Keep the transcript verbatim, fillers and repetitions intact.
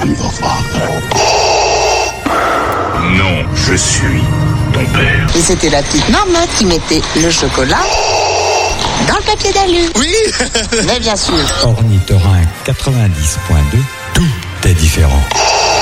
be your father. Non, je suis ton père. Et c'était la petite marmotte qui mettait le chocolat dans le papier d'alu. Oui. Mais bien sûr. Ornithorynque quatre-vingt-dix point deux, tout est différent.